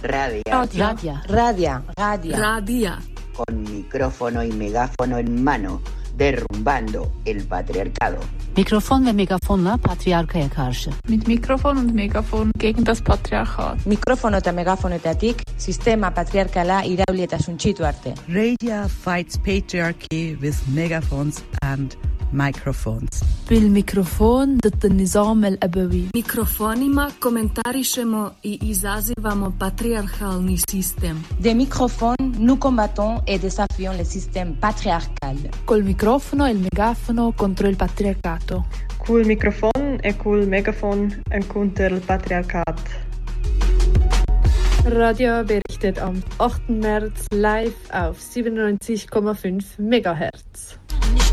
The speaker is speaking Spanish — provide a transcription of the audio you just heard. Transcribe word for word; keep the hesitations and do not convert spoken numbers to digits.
Radia. Radia. Radia. Radia. Radia. Con micrófono y megáfono en mano, derrumbando el patriarcado. Mikrofon ve megafonla patriarkaya karşı. Mit Mikrofon und Megafon gegen das Patriarchat. Mikrofono eta megafonoetatik sistema patriarkala irauli eta suntsitu arte. Radia fights patriarchy with megaphones and microphones. بالميكروفون ضد النظام الأبوي. Mikrofonima komentarišemo i izazivamo patriarhalni sistem. Des microphones, nous combattons et désafions le système patriarcal. Col microfono e il megafono contro il patriarcato. Col microfoon e col megafoon contro il patriarcat. Radio berichtet am achten März live auf siebenundneunzig Komma fünf Megahertz.